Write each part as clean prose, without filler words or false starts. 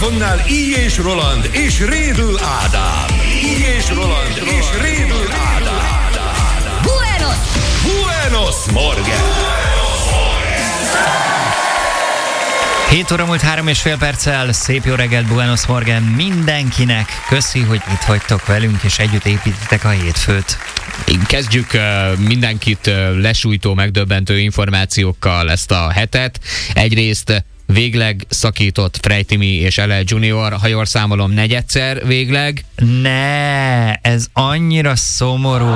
mikrofonnál Így és Roland és Rédl Ádám. Így és Roland és Rédl Ádám. Buenos Morgen! 7 óra múlt 3,5 perccel, szép jó reggelt, Buenos Morgen mindenkinek. Köszi, hogy itt vagytok velünk, és együtt építitek a hétfőt. Kezdjük mindenkit lesújtó, megdöbbentő információkkal ezt a hetet. Egyrészt végleg szakított Frejtimi és LL Junior, ha jól számolom, negyedszer végleg. Ne, ez annyira szomorú.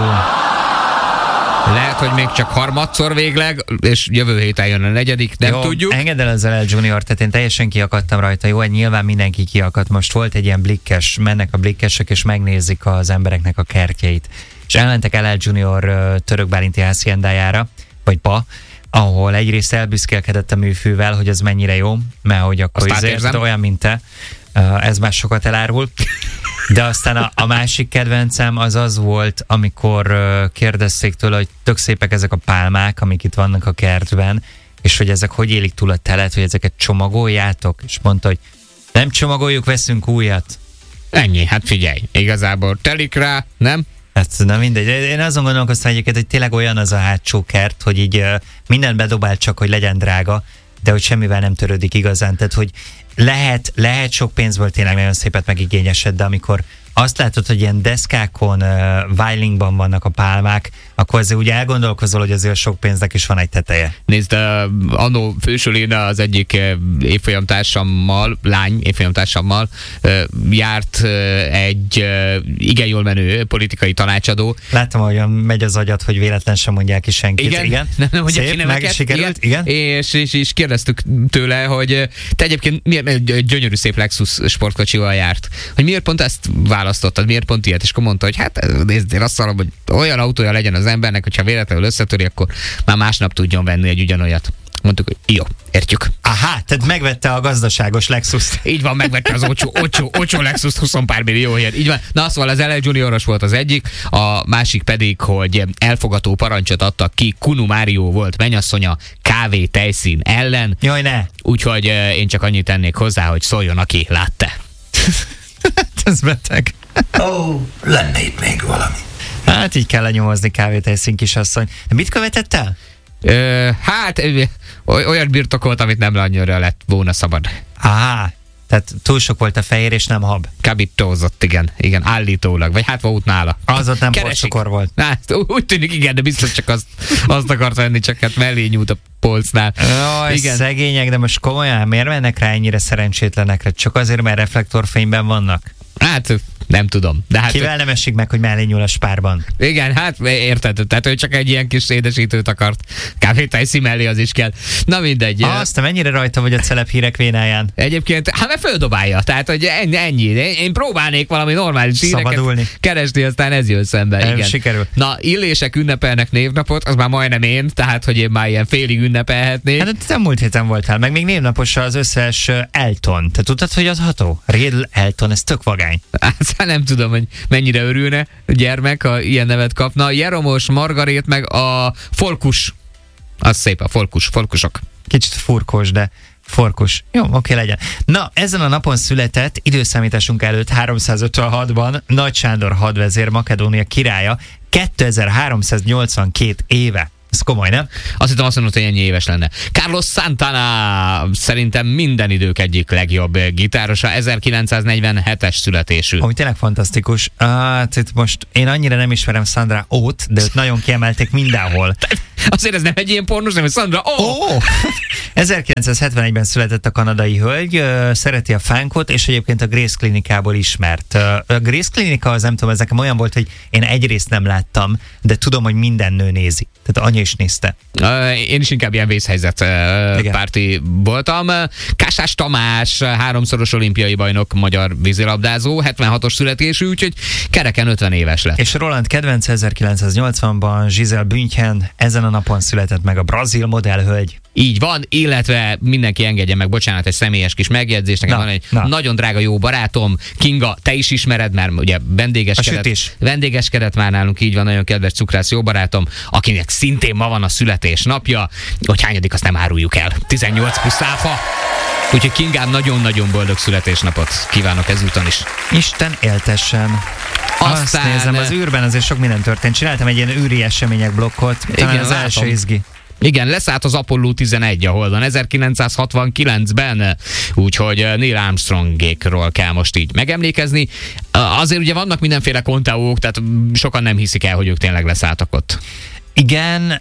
Lehet, hogy még csak harmadszor végleg, és jövő héten jön a negyedik, nem tudjuk. Engedd el az LL Junior, tehát én teljesen kiakadtam rajta. Jó, nyilván mindenki kiakadt. Most volt egy ilyen blikkes, mennek a blikkesek, és megnézik az embereknek a kertjeit. És elmentek LL Junior Török Bálinti haciendájára, vagy ahol egyrészt elbüszkélkedett a műfűvel, hogy ez mennyire jó, mert hogy akkor azért olyan, mint te. Ez már sokat elárul. De aztán a másik kedvencem az volt, amikor kérdezték tőle, hogy tök szépek ezek a pálmák, amik itt vannak a kertben, és hogy ezek hogy élik túl a telet, hogy ezeket csomagoljátok, és mondta, hogy nem csomagoljuk, veszünk újat. Ennyi, hát figyelj, igazából telik rá, nem? Hát nem mindegy. Én azon gondolkoztam egyébként, hogy tényleg olyan az a hátsó kert, hogy így mindent bedobál csak, hogy legyen drága, de hogy semmivel nem törődik igazán. Tehát, hogy lehet sok pénzből tényleg nagyon szépet megigényesed, de amikor azt látod, hogy ilyen deszkákon, Weilingban vannak a pálmák, akkor azért úgy elgondolkozol, hogy azért sok pénznek is van egy teteje. Nézd, annó Fősöléna az egyik évfolyamtársammal, lány évfolyamtársammal járt egy igen jól menő politikai tanácsadó. Láttam, hogyan megy az agyat, hogy véletlen sem mondják ki senkit. Igen? Nem mondják ki neveket. Sikerült, igen. És kérdeztük tőle, hogy te egyébként egy gyönyörű szép Lexus sportkocsival járt, hogy miért pont ezt választottad, miért pont ilyet? És akkor mondta, hogy hát nézd, én azt mondom, hogy olyan autója legyen az embernek, hogyha véletlenül összetöri, akkor már másnap tudjon venni egy ugyanolyat. Mondtuk, hogy jó, értjük. Aha, tehát megvette a gazdaságos Lexust. Így van, megvette az olcsó Lexust 20 pár millióért. Így van. Na, szóval az LL Junioros volt az egyik, a másik pedig, hogy elfogató parancsot adtak ki, Kunu Mário volt mennyasszonya kávé tejszín ellen. Jaj, ne! Úgyhogy én csak annyit tennék hozzá, hogy szóljon, aki látta. Ez beteg. Lenne itt még valami. Hát így kell lenyomozni kávétejszín kisasszony. De mit követett el? Hát olyan birtokolt, amit nem annyira lett volna szabad. Aha, tehát túl sok volt a fehér és nem hab. Kábítózott, igen, állítólag. Vagy hát volt nála. Az ott nem porcukor volt. Hát, úgy tűnik, igen, de biztos csak azt akart venni, csak hát mellé nyújt a polcnál. Jaj, igen. Szegények, de most komolyan miért mennek rá ennyire szerencsétlenekre? Csak azért, mert reflektorfényben vannak? Hát nem tudom. De hát, kivel nem esik meg, hogy mellé nyúl a spárban? Igen, hát érted. Tehát ő csak egy ilyen kis édesítőt akart. Kávétejszín mellé az is kell. Na mindegy. Azt mennyire rajta vagy a celeb hírek vénáján? Egyébként, hát mert földobálja. Tehát, hogy ennyi. Én próbálnék valami normális híreket keresni, aztán ez jön szembe. Igen. Sikerül. Na, Illések ünnepelnek névnapot, az már majdnem én, tehát, hogy én már ilyen félig ünnepelhetnék. Hát te múlt héten voltál, meg még névnaposra az összes Elton. Te tudtad, hogy az ható? Rédl Elton, ez tök vagány. Hát nem tudom, hogy mennyire örülne a gyermek, ha ilyen nevet kapna. Jeromos, Margarét, meg a Folkus. Az szép, a folkusok. Kicsit furkos, de forkus. Jó, oké, legyen. Na, ezen a napon született, időszámításunk előtt 356-ban Nagy Sándor hadvezér, Makedónia királya, 2382 éve. Ez komoly, nem? Azt hittem, azt mondod, hogy ennyi éves lenne. Carlos Santana, szerintem minden idők egyik legjobb gitárosa, 1947-es születésű. Ami tényleg fantasztikus. Itt most én annyira nem ismerem Sandra Oh-t, de őt nagyon kiemelték mindenhol. Azért ez nem egy ilyen pornos, nem, hogy Sandra Oh! 1971-ben született a kanadai hölgy, szereti a funkot, és egyébként a Grace Klinikából ismert. A Grace Klinika az, nem tudom, ez nekem olyan volt, hogy én egyrészt nem láttam, de tudom, hogy minden nő nézi. Tehát anya is nézte. Én is inkább ilyen vészhelyzet párti voltam. Kásás Tamás, 3-szoros olimpiai bajnok, magyar vízilabdázó, 76-os születésű, úgyhogy kereken 50 éves lett. És Roland kedvence 1980-ban Gisele Bündchen, ezen a napon született meg a brazil modellhölgy. Így van, illetve mindenki engedje meg, bocsánat, egy személyes kis megjegyzés. Nekem van egy nagyon drága jó barátom, Kinga, te is ismered, mert ugye vendégeskedett már nálunk, így van, nagyon kedves cukrász jó barátom, akinek szintén ma van a születésnapja, hogy hányadik, azt nem áruljuk el. 18 plusz áfa. Úgyhogy Kingám, nagyon-nagyon boldog születésnapot kívánok ezúton is. Isten éltessen. Azt nézem, az űrben azért sok minden történt. Csináltam egy ilyen űri események blokkot, talán igen, az látom. első izgi. Igen, leszállt az Apollo 11 a Holdon 1969-ben, úgyhogy Neil Armstrongékról kell most így megemlékezni. Azért ugye vannak mindenféle konteók, tehát sokan nem hiszik el, hogy ők tényleg leszálltak ott. Igen,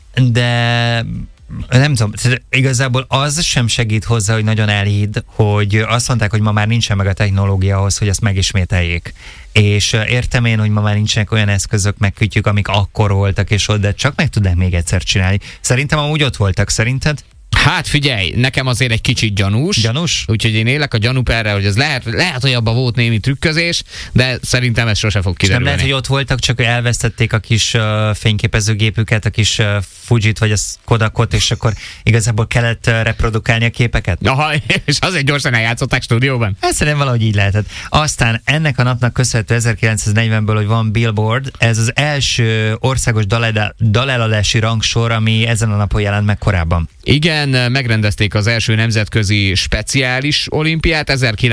de nem tudom, igazából az sem segít hozzá, hogy nagyon elhidd, hogy azt mondták, hogy ma már nincsen meg a technológia ahhoz, hogy ezt megismételjék. És értem én, hogy ma már nincsenek olyan eszközök, meg kütyük, amik akkor voltak, és ott, de csak meg tudnák még egyszer csinálni. Szerintem amúgy ott voltak, szerinted? Hát figyelj, nekem azért egy kicsit gyanús. Gyanús? Úgyhogy én élek a gyanúperre, hogy ez lehet, hogy abban volt némi trükközés, de szerintem ez sose fog kiderülni. Nem lehet, hogy ott voltak, csak elvesztették a kis fényképezőgépüket, a kis Fujit vagy a Kodakot, és akkor igazából kellett reprodukálni a képeket. Aha, és azért gyorsan eljátszották stúdióban. Hát szerintem valahogy így lehetett. Aztán ennek a napnak köszönhető 1940-ből, hogy van Billboard, ez az első országos daleladási rangsor, ami ezen a napon jelent meg korábban. Igen, megrendezték az első nemzetközi speciális olimpiát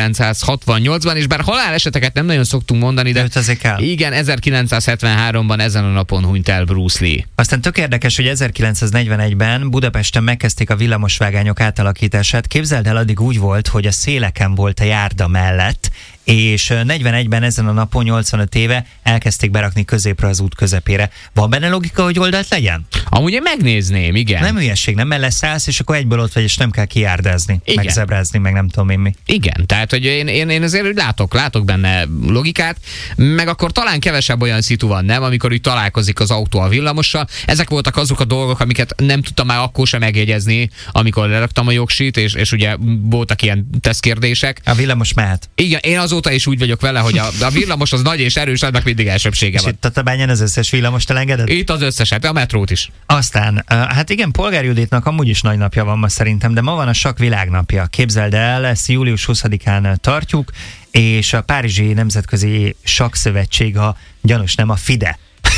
1968-ban, és bár haláleseteket nem nagyon szoktunk mondani, de igen, 1973-ban ezen a napon hunyt el Bruce Lee. Aztán tök érdekes, hogy 1941-ben Budapesten megkezdték a villamosvágányok átalakítását. Képzeld el, addig úgy volt, hogy a széleken volt a járda mellett, és 41-ben ezen a napon 85 éve elkezdték berakni középre az út közepére. Van benne logika, hogy oldalt legyen? Amúgy én megnézném, igen. Nem hülyeség, nem, mert leszállsz, és akkor egyből ott vagy, és nem kell kijárdázni, meg zebrázni, meg nem tudom én mi. Igen, tehát hogy én azért látok benne logikát, meg akkor talán kevesebb olyan szitu van, nem, amikor úgy találkozik az autó a villamossal. Ezek voltak azok a dolgok, amiket nem tudtam már akkor sem megjegyezni, amikor leraktam a jogsit, és ugye voltak ilyen tesztkérdések. A villamos mehet. Igen, én azóta is úgy vagyok vele, hogy a villamos az nagy és erős, annak mindig elsőbsége van. És itt Tatabányán az összes villamost elengedett? Itt az összeset, a metrót is. Aztán, hát igen, Polgár Juditnak amúgy is nagy napja van ma szerintem, de ma van a sakk világnapja. Képzeld el, ezt július 20-án tartjuk, és a Párizsi Nemzetközi Sakkszövetség a gyanús, nem a FIDE.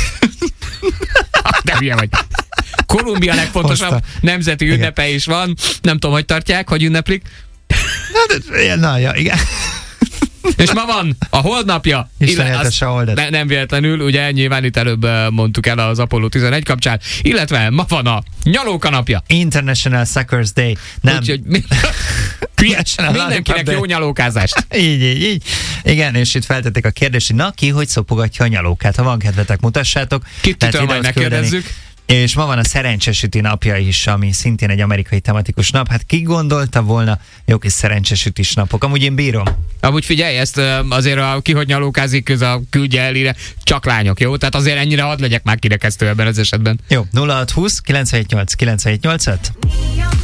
De hülye vagy. Kolumbia legfontosabb nemzeti ünnepe is van. Nem tudom, hogy tartják, hogy ünneplik. Na, ja, igen. És ma van a holdnapja. Nem véletlenül, ugye nyilván itt előbb mondtuk el az Apollo 11 kapcsán, illetve ma van a nyalóka napja. International Suckers Day. Nem. Úgyhogy mindenkinek jó nyalókázást. Így. Igen, és itt feltették a kérdést, hogy na, ki hogy szopogatja a nyalókát. Ha van kedvetek, mutassátok. Kitől majd megkérdezzük. És ma van a szerencsésüti napja is, ami szintén egy amerikai tematikus nap. Hát ki gondolta volna, jó kis szerencsésütis napok. Amúgy én bírom. Amúgy figyelj, ezt azért ki hogy nyalókázik, küldje el ide, csak lányok, jó? Tehát azért ennyire hadd legyek már kirekesztő ebben az esetben. Jó, 0620 978 978.